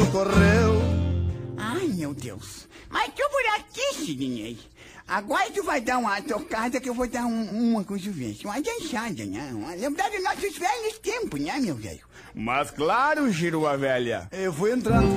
tempo correu. Ai, meu Deus. Mas tu por aqui, Sidney. Agora tu vai dar uma tocada que eu vou dar uma coisa, uma dançada, né? Lembrar dos nossos velhos tempos, né, meu velho? Mas claro, Giroa velha. Eu fui entrar no